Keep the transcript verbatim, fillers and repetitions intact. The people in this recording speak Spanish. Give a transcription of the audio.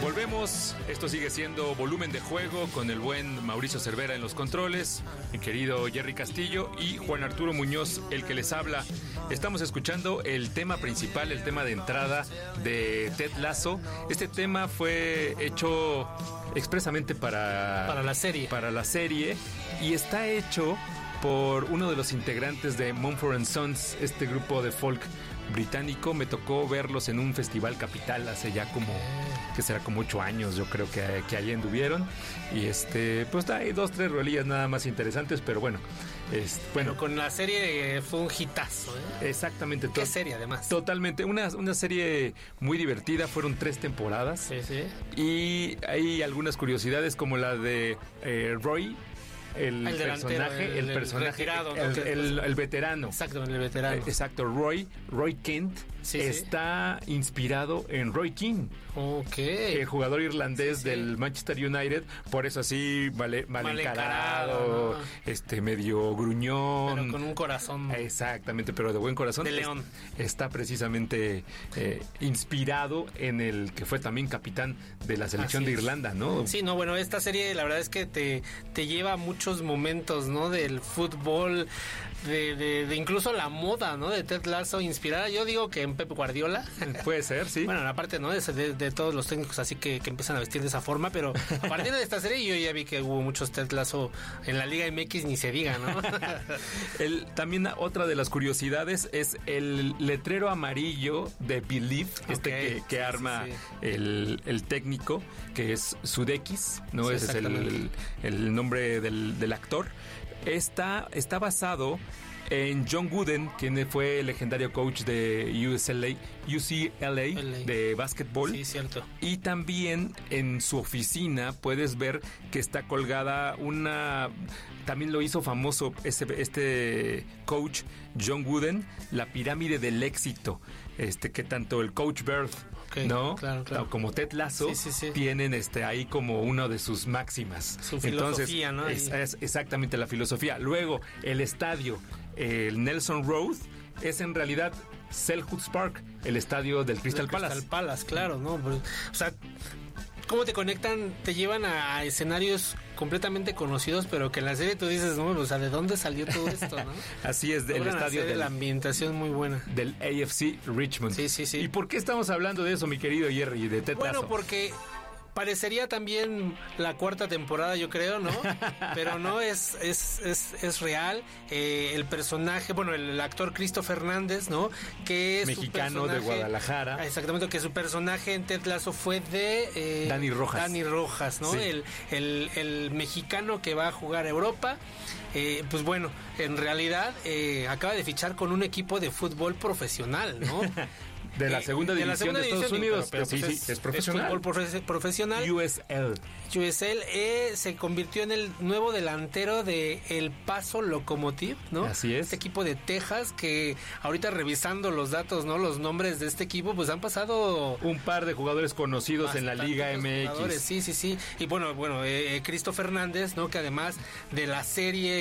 Volvemos, esto sigue siendo Volumen de Juego con el buen Mauricio Cervera en los controles, mi querido Jerry Castillo y Juan Arturo Muñoz, el que les habla. Estamos escuchando el tema principal, el tema de entrada de Ted Lasso. Este tema fue hecho expresamente para, para la serie. Para la serie y está hecho por uno de los integrantes de Mumford and Sons, este grupo de folk británico. Me tocó verlos en un festival Capital hace ya como, que será como ocho años, yo creo que, que ahí anduvieron. Y este, pues hay dos, tres rolillas nada más interesantes, pero bueno. Es, bueno, pero con la serie fue un hitazo, ¿eh? Exactamente. Qué serie, además. Totalmente. Una, una serie muy divertida. Fueron tres temporadas. Sí, sí. Y hay algunas curiosidades como la de eh, Roy. El, el personaje, el, el, el personaje, retirado, el, ¿no? el, el veterano. Exacto, el veterano. Eh, exacto, Roy, Roy Kent sí, está sí. inspirado en Roy Keane. Ok. El jugador irlandés sí, sí. del Manchester United, por eso así vale, mal, mal encarado, encarado ¿no? este medio gruñón. Pero con un corazón. Exactamente, pero de buen corazón. De león. Es, está precisamente eh, inspirado en el que fue también capitán de la selección así de Irlanda, ¿no? Sí, no, bueno, esta serie la verdad es que te, te lleva mucho muchos momentos, ¿no? Del fútbol, de, de, de incluso la moda, ¿no? De Ted Lasso, inspirada, yo digo que en Pep Guardiola. Puede ser, sí. Bueno, aparte, ¿no? De, de, de todos los técnicos así que, que empiezan a vestir de esa forma, pero a partir de esta serie yo ya vi que hubo muchos Ted Lasso en la Liga M X, ni se diga, ¿no? el, también otra de las curiosidades es el letrero amarillo de Believe, okay, este que, que sí, arma sí, sí. El, el técnico, que es Sudeikis, ¿no? Sí, ese es el, el nombre del del actor. Está, está basado en John Wooden, quien fue el legendario coach de U C L A, U C L A de básquetbol. Sí, cierto. Y también en su oficina puedes ver que está colgada una... También lo hizo famoso ese, este coach John Wooden, la pirámide del éxito, este que tanto el coach Bird, okay, ¿no? Claro, claro. Como Ted Lasso sí, sí, sí. tienen este ahí como una de sus máximas. Su filosofía, entonces, ¿no? Es, es exactamente la filosofía. Luego, el estadio, el Nelson Road, es en realidad Selhurst Park, el estadio del Crystal del Palace. Crystal Palace, claro, ¿no? O sea, cómo te conectan, te llevan a escenarios completamente conocidos, pero que en la serie tú dices, no, o sea, ¿de dónde salió todo esto, no? Así es, del estadio de la ambientación muy buena. Del A F C Richmond. Sí, sí, sí. ¿Y por qué estamos hablando de eso, mi querido Jerry, de Ted Lasso? Bueno, porque parecería también la cuarta temporada, yo creo, ¿no? Pero no, es es es, es real. Eh, el personaje, bueno, el, el actor Cristo Fernández, ¿no? Que es mexicano de Guadalajara. Exactamente, que su personaje en Ted Lasso fue de eh, Dani Rojas. Dani Rojas, ¿no? Sí. El, el, el mexicano que va a jugar a Europa. Eh, pues bueno, en realidad eh, acaba de fichar con un equipo de fútbol profesional, ¿no? De la segunda división de, la segunda de Estados división, Unidos, pero, pero pues sí, es, sí, es profesional. Es fútbol profe- profesional. U S L. U S L eh, se convirtió en el nuevo delantero de El Paso Locomotive, ¿no? Así es. Este equipo de Texas que ahorita revisando los datos, ¿no? Los nombres de este equipo, pues han pasado un par de jugadores conocidos en la Liga M X. Sí, sí, sí. Y bueno, bueno, eh, Cristo Fernández, ¿no? Que además de la serie